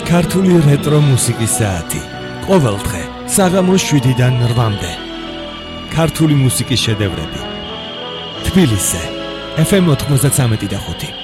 ქართული რეტრო მუსიკის საათი. ყოველ დღე საღამოს 7-დან 8-მდე. ქართული მუსიკის შედევრები. თბილისზე FM 93.5.